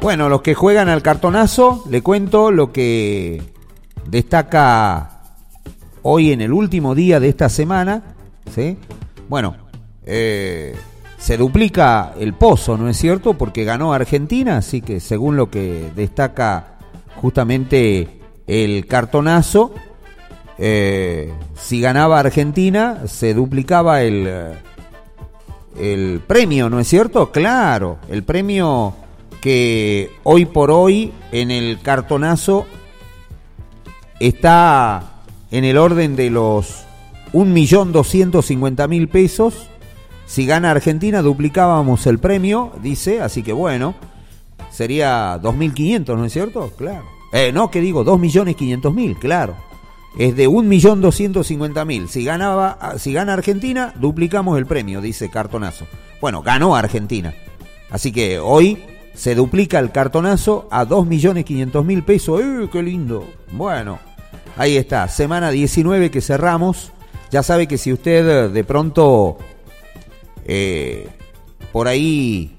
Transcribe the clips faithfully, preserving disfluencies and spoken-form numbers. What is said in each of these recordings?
Bueno, los que juegan al cartonazo, le cuento lo que destaca hoy en el último día de esta semana, ¿sí? Bueno, eh, se duplica el pozo, ¿no es cierto? Porque ganó Argentina, así que según lo que destaca justamente el cartonazo, eh, si ganaba Argentina, se duplicaba el, el premio, ¿no es cierto? Claro, el premio que hoy por hoy en el cartonazo está en el orden de los un millón doscientos cincuenta mil pesos. Si gana Argentina duplicábamos el premio, dice, así que bueno, sería dos mil quinientos, ¿no es cierto? Claro. Eh, no, ¿qué digo? dos millones quinientos mil, claro. Es de un millón doscientos cincuenta mil. Si ganaba, si gana Argentina, duplicamos el premio, dice cartonazo. Bueno, ganó Argentina. Así que hoy se duplica el cartonazo a dos millones quinientos mil pesos. ¡Eh, qué lindo! Bueno, ahí está, semana diecinueve que cerramos. Ya sabe que si usted de pronto eh, por ahí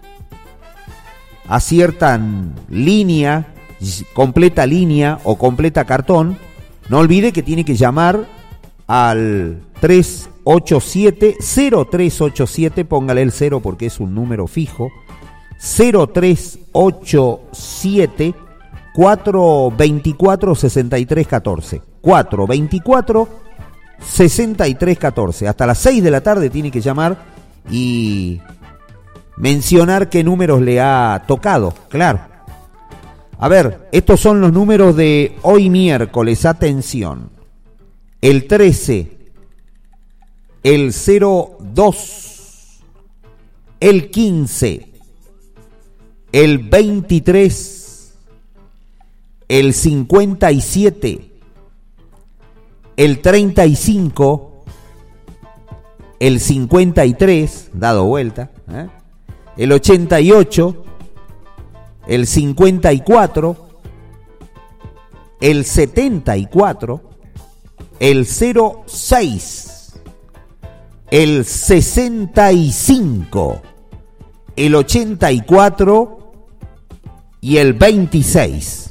aciertan línea, completa línea o completa cartón, no olvide que tiene que llamar al tres ocho siete, cero tres ocho siete, póngale el cero porque es un número fijo, cero tres ocho siete, cuatro veinticuatro, sesenta y tres catorce, cuatro veinticuatro, sesenta y tres catorce. Hasta las seis de la tarde tiene que llamar y mencionar qué números le ha tocado, claro. A ver, estos son los números de hoy miércoles, atención. El trece, el cero dos, el quince, el veintitrés, el cincuenta y siete, el treinta y cinco, el cincuenta y tres, dado vuelta, ¿eh? El ochenta y ocho, el cincuenta y cuatro, el setenta y cuatro, el cero seis, el sesenta y cinco, el ochenta y cuatro y el veintiséis.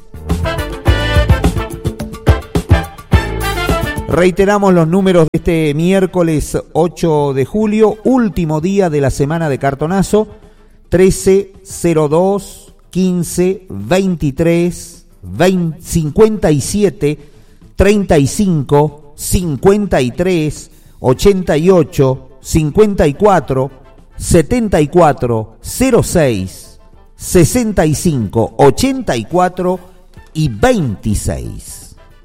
Reiteramos los números de este miércoles ocho de julio, último día de la semana de cartonazo: trece, cero dos, quince, veintitrés, veinte, cincuenta y siete, treinta y cinco, cincuenta y tres, ochenta y ocho, cincuenta y cuatro, setenta y cuatro, cero seis, sesenta y cinco, ochenta y cuatro y veintiséis.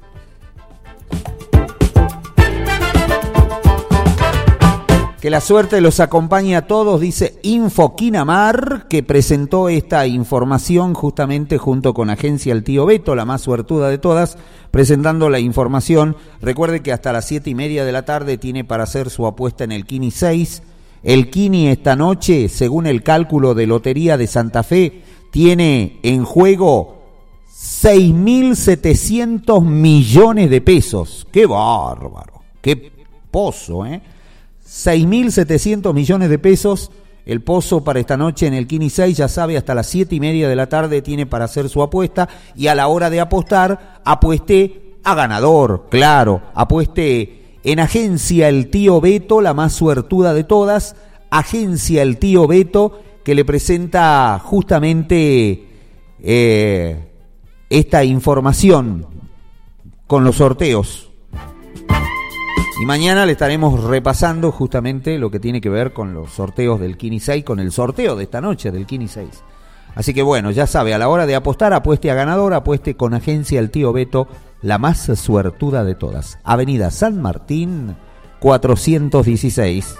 Que la suerte los acompañe a todos, dice Infoquinamar, que presentó esta información justamente junto con Agencia El Tío Beto, la más suertuda de todas, presentando la información. Recuerde que hasta las siete y media de la tarde tiene para hacer su apuesta en el Kini seis. El Kini esta noche, según el cálculo de Lotería de Santa Fe, tiene en juego seis mil setecientos millones de pesos. ¡Qué bárbaro! ¡Qué pozo, eh! seis mil setecientos millones de pesos, el pozo para esta noche en el Kini seis, ya sabe, hasta las siete y media de la tarde tiene para hacer su apuesta, y a la hora de apostar, apueste a ganador, claro, apueste en Agencia El Tío Beto, la más suertuda de todas, Agencia El Tío Beto, que le presenta justamente eh, esta información con los sorteos. Y mañana le estaremos repasando justamente lo que tiene que ver con los sorteos del Kini seis, con el sorteo de esta noche del Kini seis. Así que bueno, ya sabe, a la hora de apostar, apueste a ganador, apueste con Agencia El Tío Beto, la más suertuda de todas. Avenida San Martín, cuatrocientos dieciséis.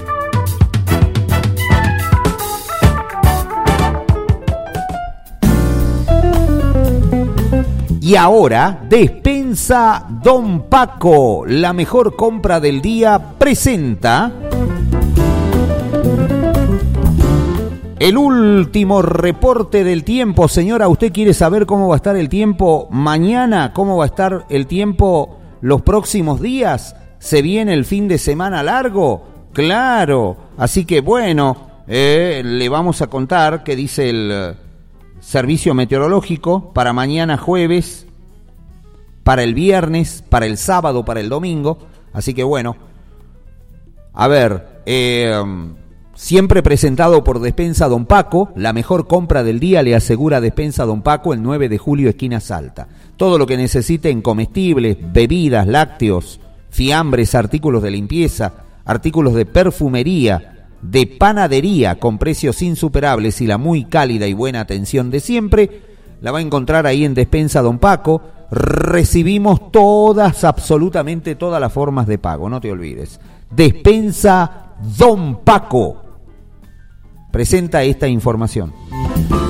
Y ahora, Despensa Don Paco, la mejor compra del día, presenta el último reporte del tiempo. Señora, ¿usted quiere saber cómo va a estar el tiempo mañana? ¿Cómo va a estar el tiempo los próximos días? ¿Se viene el fin de semana largo? Claro, así que bueno, eh, le vamos a contar qué dice el servicio meteorológico para mañana jueves, para el viernes, para el sábado, para el domingo. Así que bueno, a ver, eh, siempre presentado por Despensa Don Paco, la mejor compra del día, le asegura Despensa Don Paco, el nueve de julio, esquina Salta. Todo lo que necesite en comestibles, bebidas, lácteos, fiambres, artículos de limpieza, artículos de perfumería, de panadería con precios insuperables y la muy cálida y buena atención de siempre, la va a encontrar ahí en Despensa Don Paco. Recibimos todas, absolutamente todas las formas de pago, no te olvides. Despensa Don Paco presenta esta información.